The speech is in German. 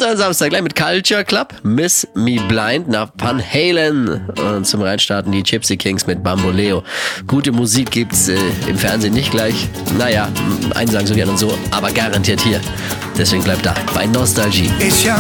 unseren Samstag gleich mit Culture Club, Miss Me Blind nach Van Halen und zum Reinstarten die Gypsy Kings mit Bamboleo. Gute Musik gibt's im Fernsehen nicht gleich. Naja, einen sagen so, die anderen so, aber garantiert hier. Deswegen bleibt da bei Nostalgie.